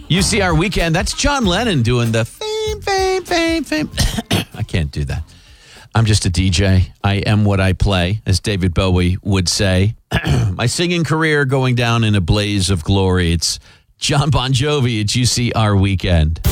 You see our weekend. That's John Lennon doing the fame. I can't do that. I'm just a DJ. I am what I play, as David Bowie would say. My singing career going down in a blaze of glory. It's John Bon Jovi at UCR Weekend.